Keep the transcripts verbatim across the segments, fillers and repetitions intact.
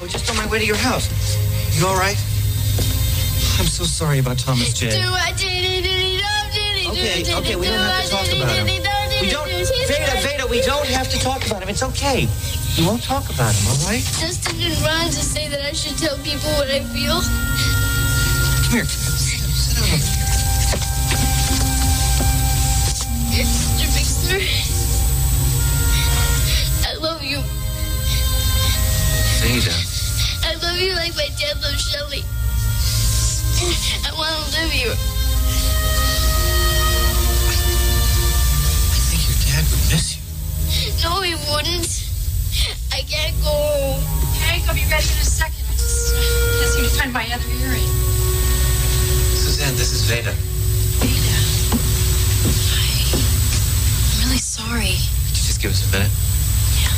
We're just on my way to your house. You all right? I'm so sorry about Thomas J. Okay, okay, we don't have to talk about him. We don't, Veda, Veda, we don't have to talk about him. It's okay. We won't talk about him, all right? Justin didn't run to say that I should tell people what I feel. Come here, sit, sit down over here. Mister Bixler, I love you. Veda. I love you like my dad loved Shelley. I want to live here. I think your dad would miss you. No, he wouldn't. I can't go home. Okay, I'll be ready in a second. I just can't seem to find my other earring. Suzanne, this is Veda. Veda. Hi. I'm really sorry. Could you just give us a minute? Yeah.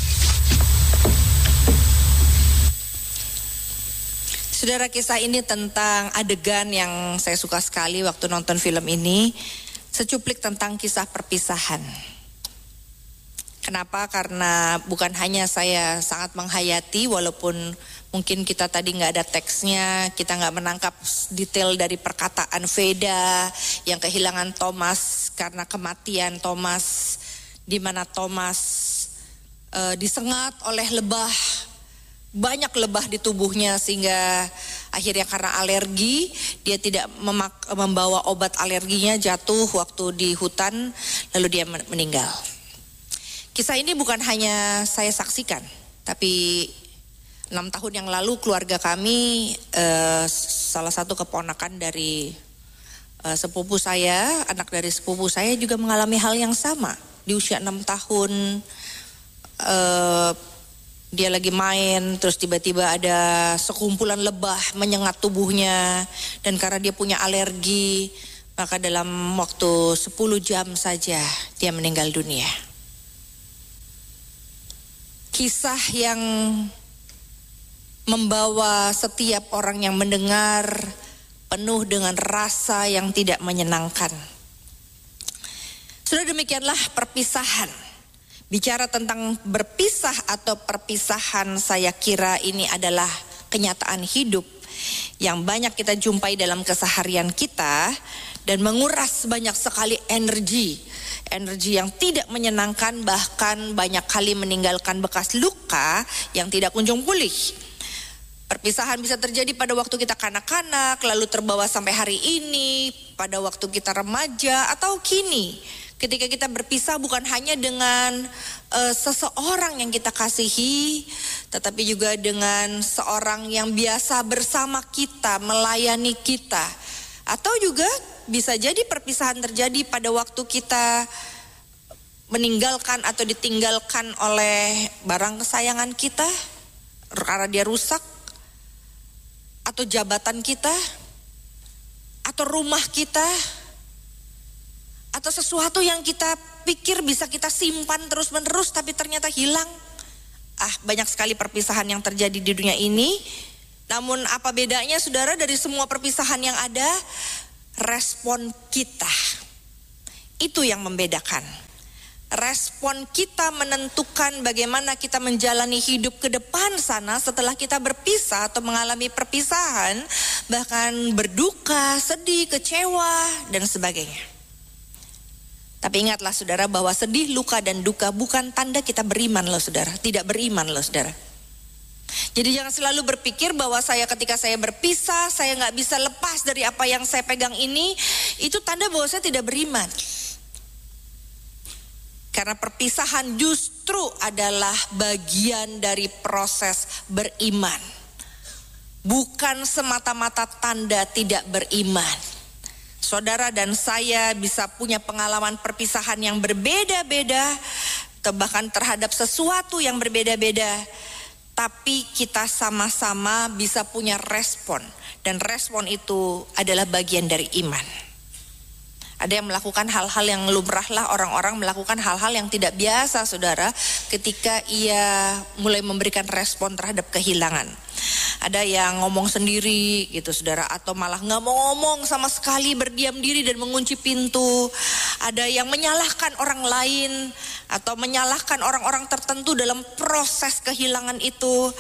Saudara, kisah ini tentang adegan yang saya suka sekali waktu nonton film ini. Secuplik tentang kisah perpisahan. Kenapa? Karena bukan hanya saya sangat menghayati, walaupun mungkin kita tadi nggak ada teksnya, kita nggak menangkap detail dari perkataan Veda yang kehilangan Thomas karena kematian Thomas, di mana Thomas uh, disengat oleh lebah, banyak lebah di tubuhnya sehingga akhirnya karena alergi dia tidak memak- membawa obat alerginya, jatuh waktu di hutan lalu dia meninggal. Kisah ini bukan hanya saya saksikan, tapi enam tahun yang lalu keluarga kami, eh, salah satu keponakan dari eh, sepupu saya, anak dari sepupu saya juga mengalami hal yang sama. Di usia enam tahun, eh, dia lagi main, terus tiba-tiba ada sekumpulan lebah menyengat tubuhnya, dan karena dia punya alergi, maka dalam waktu sepuluh jam saja dia meninggal dunia. Kisah yang membawa setiap orang yang mendengar penuh dengan rasa yang tidak menyenangkan. Sudah demikianlah perpisahan. Bicara tentang berpisah atau perpisahan, saya kira ini adalah kenyataan hidup yang banyak kita jumpai dalam keseharian kita dan menguras banyak sekali energi. Energi yang tidak menyenangkan, bahkan banyak kali meninggalkan bekas luka yang tidak kunjung pulih. Perpisahan bisa terjadi pada waktu kita kanak-kanak, lalu terbawa sampai hari ini, pada waktu kita remaja, atau kini. Ketika kita berpisah bukan hanya dengan uh, seseorang yang kita kasihi, tetapi juga dengan seorang yang biasa bersama kita, melayani kita. Atau juga bisa jadi perpisahan terjadi pada waktu kita meninggalkan atau ditinggalkan oleh barang kesayangan kita karena dia rusak, atau jabatan kita, atau rumah kita, atau sesuatu yang kita pikir bisa kita simpan terus-menerus tapi ternyata hilang. Ah, banyak sekali perpisahan yang terjadi di dunia ini. Namun apa bedanya saudara dari semua perpisahan yang ada? Respon kita. Itu yang membedakan. Respon kita menentukan bagaimana kita menjalani hidup ke depan sana setelah kita berpisah atau mengalami perpisahan, bahkan berduka, sedih, kecewa, dan sebagainya. Tapi ingatlah saudara bahwa sedih, luka, dan duka bukan tanda kita beriman loh saudara. Tidak beriman loh saudara. Jadi jangan selalu berpikir bahwa saya ketika saya berpisah, saya gak bisa lepas dari apa yang saya pegang ini, itu tanda bahwa saya tidak beriman. Karena perpisahan justru adalah bagian dari proses beriman. Bukan semata-mata tanda tidak beriman. Saudara dan saya bisa punya pengalaman perpisahan yang berbeda-beda, atau bahkan terhadap sesuatu yang berbeda-beda. Tapi kita sama-sama bisa punya respon. Dan respon itu adalah bagian dari iman. Ada yang melakukan hal-hal yang lumrahlah, orang-orang melakukan hal-hal yang tidak biasa saudara, ketika ia mulai memberikan respon terhadap kehilangan. Ada yang ngomong sendiri gitu saudara, atau malah gak mau ngomong sama sekali, berdiam diri dan mengunci pintu. Ada yang menyalahkan orang lain atau menyalahkan orang-orang tertentu dalam proses kehilangan itu.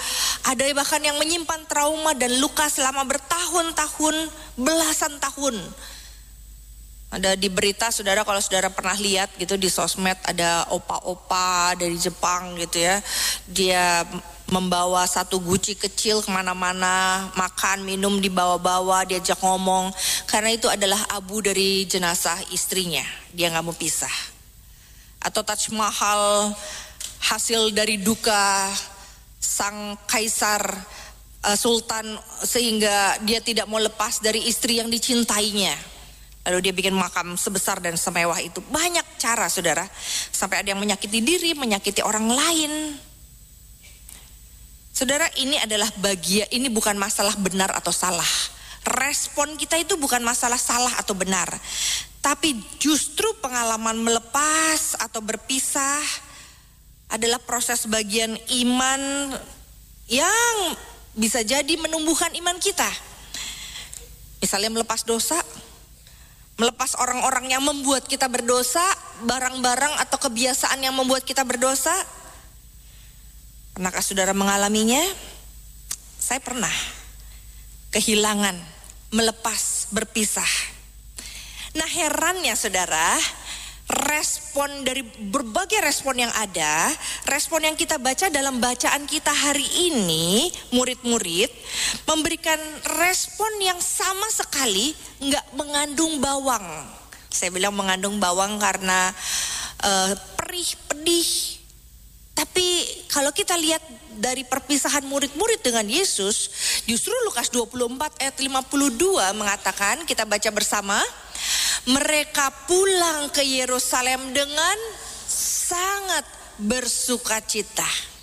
Ada bahkan yang menyimpan trauma dan luka selama bertahun-tahun, belasan tahun. Ada di berita saudara, kalau saudara pernah lihat gitu di sosmed, ada opa-opa dari Jepang gitu ya. Dia membawa satu guci kecil kemana-mana, makan, minum dibawa-bawa, diajak ngomong. Karena itu adalah abu dari jenazah istrinya, dia gak mau pisah. Atau Taj Mahal, hasil dari duka sang kaisar uh, sultan, sehingga dia tidak mau lepas dari istri yang dicintainya. Lalu dia bikin makam sebesar dan semewah itu. Banyak cara saudara, sampai ada yang menyakiti diri, menyakiti orang lain. Saudara, ini adalah bagian, ini bukan masalah benar atau salah. Respon kita itu bukan masalah salah atau benar, tapi justru pengalaman melepas atau berpisah adalah proses bagian iman yang bisa jadi menumbuhkan iman kita. Misalnya melepas dosa, melepas orang-orang yang membuat kita berdosa, barang-barang atau kebiasaan yang membuat kita berdosa. Pernahkah saudara mengalaminya? Saya pernah kehilangan, melepas, berpisah. Nah, herannya saudara, respon dari berbagai respon yang ada, respon yang kita baca dalam bacaan kita hari ini, murid-murid memberikan respon yang sama sekali nggak mengandung bawang. Saya bilang mengandung bawang karena uh, perih, pedih. Tapi kalau kita lihat dari perpisahan murid-murid dengan Yesus, justru Lukas dua puluh empat ayat lima puluh dua mengatakan, kita baca bersama, mereka pulang ke Yerusalem dengan sangat bersukacita.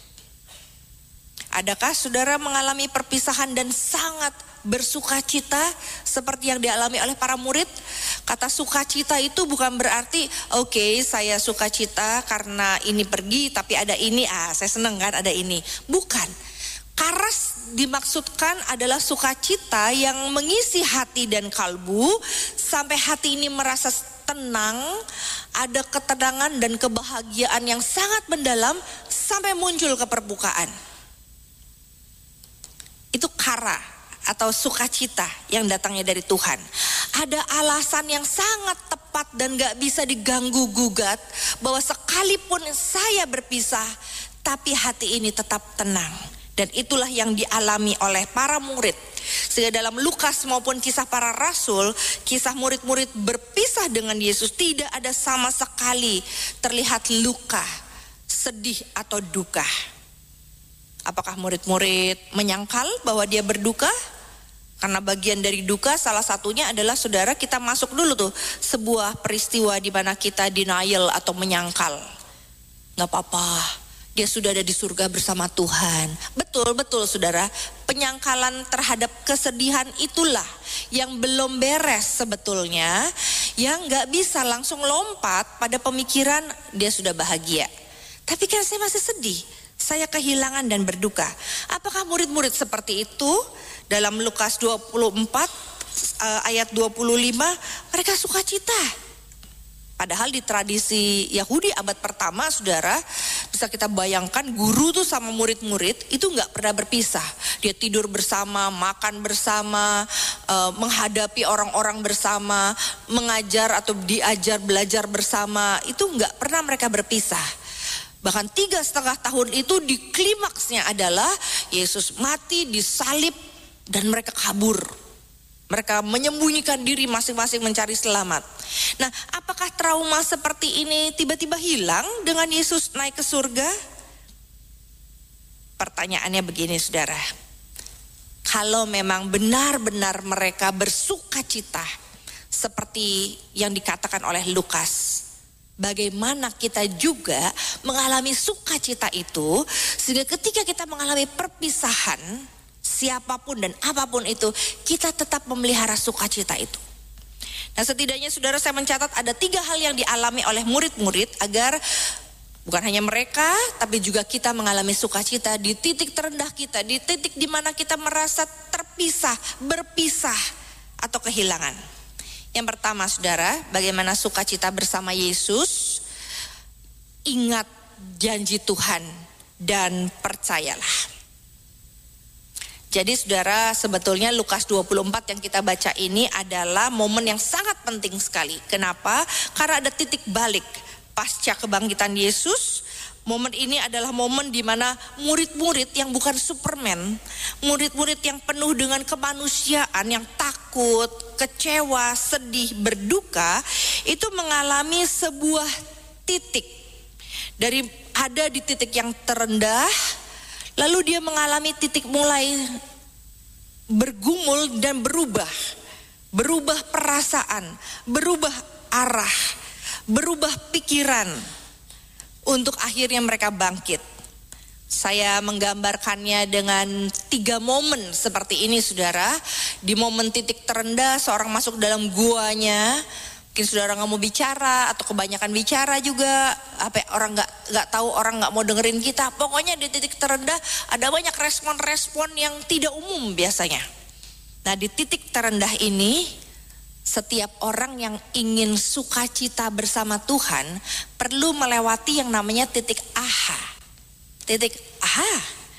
Adakah saudara mengalami perpisahan dan sangat bersukacita seperti yang dialami oleh para murid? Kata sukacita itu bukan berarti oke okay, saya sukacita karena ini pergi tapi ada ini, ah saya seneng kan ada ini. Bukan. Karas dimaksudkan adalah sukacita yang mengisi hati dan kalbu sampai hati ini merasa tenang, ada ketenangan dan kebahagiaan yang sangat mendalam sampai muncul ke permukaan. Itu kara atau sukacita yang datangnya dari Tuhan. Ada alasan yang sangat tepat dan gak bisa diganggu gugat bahwa sekalipun saya berpisah, tapi hati ini tetap tenang. Dan itulah yang dialami oleh para murid. Sehingga dalam Lukas maupun kisah para rasul, kisah murid-murid berpisah dengan Yesus, tidak ada sama sekali terlihat luka, sedih atau duka. Apakah murid-murid menyangkal bahwa dia berduka? Karena bagian dari duka salah satunya adalah saudara kita masuk dulu tuh sebuah peristiwa di mana kita denial atau menyangkal. Gak apa-apa, dia sudah ada di surga bersama Tuhan. Betul, betul saudara. Penyangkalan terhadap kesedihan itulah yang belum beres sebetulnya, yang gak bisa langsung lompat pada pemikiran dia sudah bahagia. Tapi kan saya masih sedih, saya kehilangan dan berduka. Apakah murid-murid seperti itu? Dalam Lukas dua puluh empat ayat dua puluh lima, mereka sukacita. Padahal di tradisi Yahudi abad pertama saudara, bisa kita bayangkan guru tuh sama murid-murid itu gak pernah berpisah. Dia tidur bersama, makan bersama, uh, menghadapi orang-orang bersama, mengajar atau diajar belajar bersama, itu gak pernah mereka berpisah. Bahkan tiga setengah tahun itu di klimaksnya adalah Yesus mati, disalib, dan mereka kabur. Mereka menyembunyikan diri masing-masing mencari selamat. Nah, apakah trauma seperti ini tiba-tiba hilang dengan Yesus naik ke surga? Pertanyaannya begini saudara. Kalau memang benar-benar mereka bersukacita seperti yang dikatakan oleh Lukas, bagaimana kita juga mengalami sukacita itu, sehingga ketika kita mengalami perpisahan, siapapun dan apapun itu, kita tetap memelihara sukacita itu. Nah, setidaknya saudara saya mencatat ada tiga hal yang dialami oleh murid-murid agar bukan hanya mereka, tapi juga kita mengalami sukacita di titik terendah kita, di titik di mana kita merasa terpisah, berpisah atau kehilangan. Yang pertama saudara, bagaimana sukacita bersama Yesus? Ingat janji Tuhan dan percayalah. Jadi saudara, sebetulnya Lukas dua puluh empat yang kita baca ini adalah momen yang sangat penting sekali. Kenapa? Karena ada titik balik pasca kebangkitan Yesus. Momen ini adalah momen di mana murid-murid yang bukan Superman, murid-murid yang penuh dengan kemanusiaan, yang takut, kecewa, sedih, berduka, itu mengalami sebuah titik. Dari ada di titik yang terendah, lalu dia mengalami titik mulai bergumul dan berubah. Berubah perasaan, berubah arah, berubah pikiran. Untuk akhirnya mereka bangkit. Saya menggambarkannya dengan tiga momen seperti ini saudara. Di momen titik terendah seorang masuk dalam guanya. Mungkin saudara nggak mau bicara atau kebanyakan bicara juga. Apa orang nggak nggak tahu, orang nggak mau dengerin kita. Pokoknya di titik terendah ada banyak respon-respon yang tidak umum biasanya. Nah di titik terendah ini, setiap orang yang ingin sukacita bersama Tuhan perlu melewati yang namanya titik aha. Titik aha.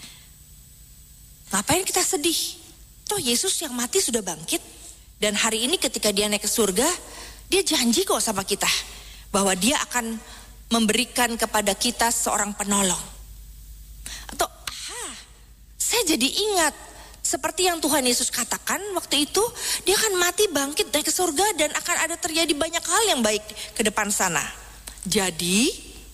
Ngapain kita sedih? Toh Yesus yang mati sudah bangkit. Dan hari ini ketika dia naik ke surga, dia janji kok sama kita bahwa dia akan memberikan kepada kita seorang penolong. Atau aha, saya jadi ingat seperti yang Tuhan Yesus katakan waktu itu, dia akan mati, bangkit, naik ke surga, dan akan ada terjadi banyak hal yang baik ke depan sana. Jadi,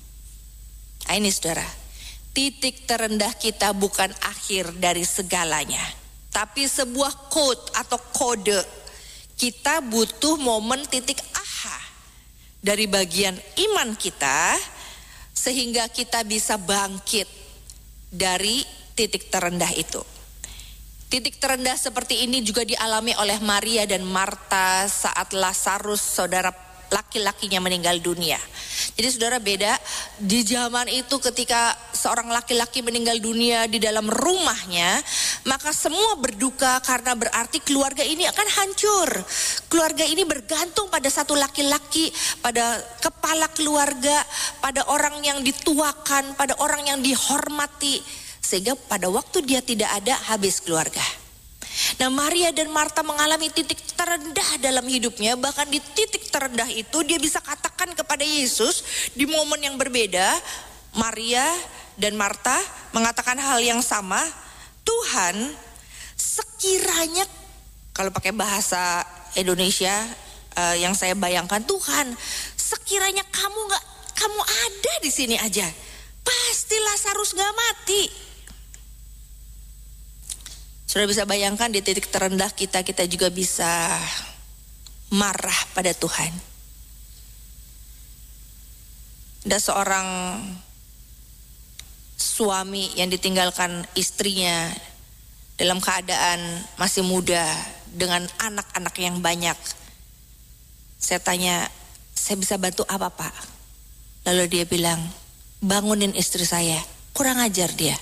nah ini saudara, titik terendah kita bukan akhir dari segalanya, tapi sebuah code atau kode. Kita butuh momen titik aha dari bagian iman kita, sehingga kita bisa bangkit dari titik terendah itu. Titik terendah seperti ini juga dialami oleh Maria dan Marta saat Lazarus, saudara laki-lakinya, meninggal dunia. Jadi saudara, beda di zaman itu ketika seorang laki-laki meninggal dunia di dalam rumahnya, maka semua berduka karena berarti keluarga ini akan hancur. Keluarga ini bergantung pada satu laki-laki, pada kepala keluarga, pada orang yang dituakan, pada orang yang dihormati. Sehingga pada waktu dia tidak ada, habis keluarga. Nah Maria dan Marta mengalami titik terendah dalam hidupnya. Bahkan di titik terendah itu dia bisa katakan kepada Yesus di momen yang berbeda. Maria dan Marta mengatakan hal yang sama. Tuhan, sekiranya, kalau pakai bahasa Indonesia uh, yang saya bayangkan, Tuhan, sekiranya kamu nggak, kamu ada di sini aja, pasti Lazarus nggak mati. Sudah bisa bayangkan di titik terendah kita, kita juga bisa marah pada Tuhan. Ada seorang suami yang ditinggalkan istrinya dalam keadaan masih muda dengan anak-anak yang banyak. Saya tanya, saya bisa bantu apa Pak? Lalu dia bilang, bangunin istri saya, kurang ajar dia.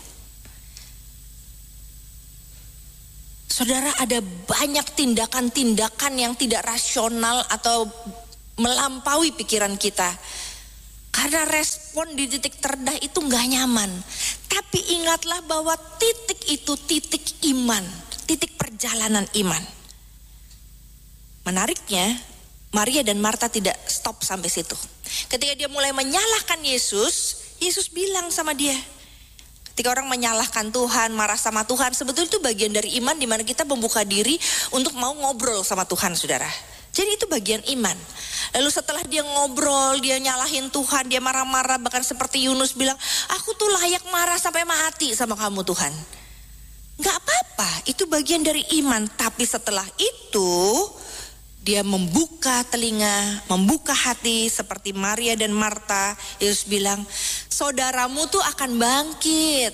Saudara, ada banyak tindakan-tindakan yang tidak rasional atau melampaui pikiran kita. Karena respon di titik terendah itu gak nyaman. Tapi ingatlah bahwa titik itu titik iman, titik perjalanan iman. Menariknya, Maria dan Marta tidak stop sampai situ. Ketika dia mulai menyalahkan Yesus, Yesus bilang sama dia, ketika orang menyalahkan Tuhan, marah sama Tuhan, sebetulnya itu bagian dari iman di mana kita membuka diri untuk mau ngobrol sama Tuhan, saudara. Jadi itu bagian iman. Lalu setelah dia ngobrol, dia nyalahin Tuhan, dia marah-marah, bahkan seperti Yunus bilang, aku tuh layak marah sampai mati sama kamu Tuhan. Gak apa-apa, itu bagian dari iman. Tapi setelah itu, dia membuka telinga, membuka hati seperti Maria dan Marta. Yesus bilang, saudaramu tuh akan bangkit.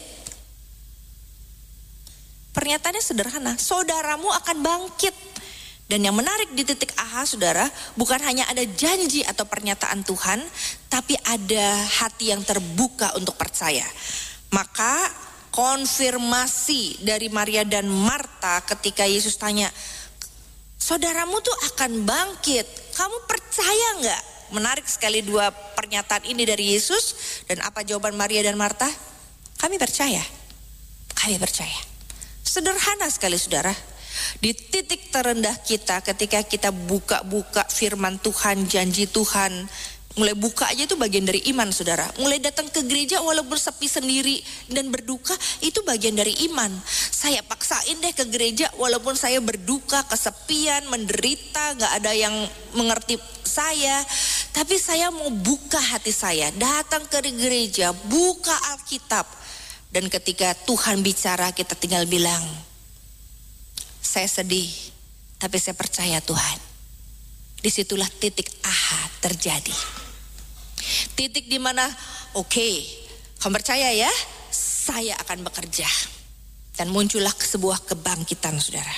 Pernyataannya sederhana, saudaramu akan bangkit. Dan yang menarik di titik aha, saudara, bukan hanya ada janji atau pernyataan Tuhan, tapi ada hati yang terbuka untuk percaya. Maka konfirmasi dari Maria dan Marta ketika Yesus tanya, saudaramu tuh akan bangkit, kamu percaya gak? Menarik sekali dua pernyataan ini dari Yesus. Dan apa jawaban Maria dan Marta? Kami percaya, kami percaya. Sederhana sekali saudara. Di titik terendah kita ketika kita buka-buka firman Tuhan, janji Tuhan, mulai buka aja itu bagian dari iman saudara. Mulai datang ke gereja walaupun sepi sendiri dan berduka, itu bagian dari iman. Saya paksain deh ke gereja walaupun saya berduka, kesepian, menderita, gak ada yang mengerti saya. Tapi saya mau buka hati saya, datang ke gereja, buka Alkitab. Dan ketika Tuhan bicara, kita tinggal bilang, saya sedih, tapi saya percaya Tuhan. Disitulah titik aha terjadi. Titik di mana, oke, okay, kamu percaya ya, saya akan bekerja. Dan muncullah sebuah kebangkitan saudara.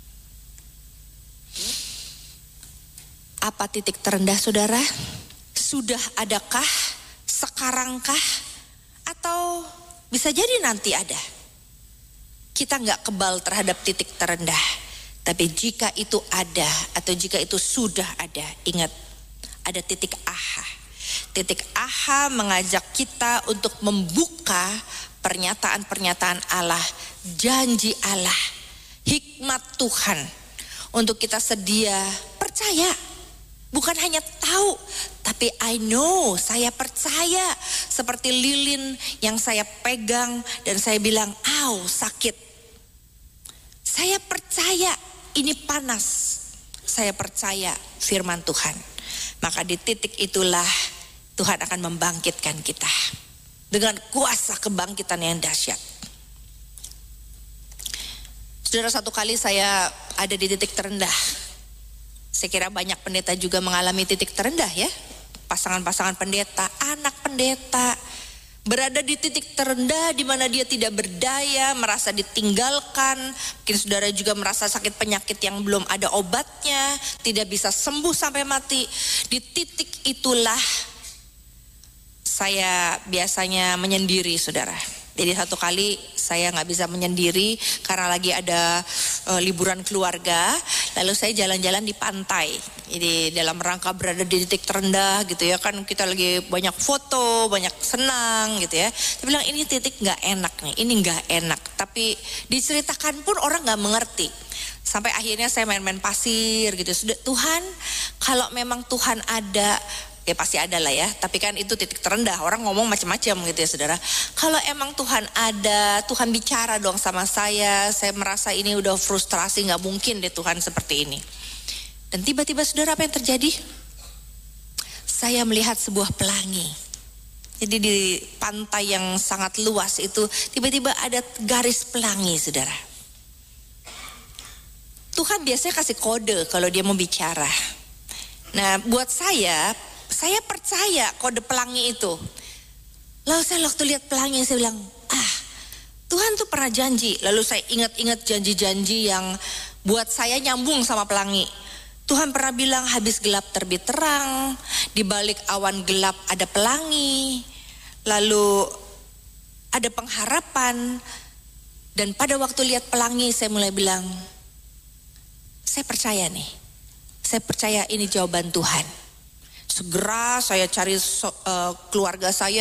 Apa titik terendah saudara? Sudah adakah? Sekarangkah? Atau bisa jadi nanti ada? Kita gak kebal terhadap titik terendah. Tapi jika itu ada atau jika itu sudah ada, ingat ada titik aha. Titik aha mengajak kita untuk membuka pernyataan-pernyataan Allah, janji Allah, hikmat Tuhan. Untuk kita sedia percaya. Bukan hanya tahu, tapi I know, saya percaya. Seperti lilin yang saya pegang dan saya bilang, au sakit. Saya percaya ini panas. Saya percaya firman Tuhan. Maka di titik itulah Tuhan akan membangkitkan kita. Dengan kuasa kebangkitan yang dahsyat. Saudara, satu kali saya ada di titik terendah. Saya kira banyak pendeta juga mengalami titik terendah ya. Pasangan-pasangan pendeta, anak pendeta. Berada di titik terendah di mana dia tidak berdaya, merasa ditinggalkan. Mungkin saudara juga merasa sakit penyakit yang belum ada obatnya, tidak bisa sembuh sampai mati. Di titik itulah saya biasanya menyendiri saudara. Jadi satu kali saya gak bisa menyendiri karena lagi ada e, liburan keluarga. Lalu saya jalan-jalan di pantai. Jadi dalam rangka berada di titik terendah gitu ya. Kan kita lagi banyak foto, banyak senang gitu ya. Saya bilang ini titik gak enak nih, ini gak enak. Tapi diceritakan pun orang gak mengerti. Sampai akhirnya saya main-main pasir gitu. Sudah, Tuhan, kalau memang Tuhan ada, ya pasti ada lah ya, tapi kan itu titik terendah, orang ngomong macam-macam gitu ya saudara. Kalau emang Tuhan ada, Tuhan bicara dong sama saya, saya merasa ini udah frustrasi, gak mungkin deh Tuhan seperti ini. Dan tiba-tiba saudara, apa yang terjadi? Saya melihat sebuah pelangi. Jadi di pantai yang sangat luas itu, tiba-tiba ada garis pelangi saudara. Tuhan biasanya kasih kode kalau dia mau bicara. Nah buat saya, saya percaya kode pelangi itu. Lalu saya waktu lihat pelangi saya bilang, ah Tuhan tuh pernah janji. Lalu saya ingat-ingat janji-janji yang buat saya nyambung sama pelangi. Tuhan pernah bilang habis gelap terbit terang, di balik awan gelap ada pelangi, lalu ada pengharapan. Dan pada waktu lihat pelangi saya mulai bilang, saya percaya nih, saya percaya ini jawaban Tuhan. Segera saya cari so, uh, keluarga saya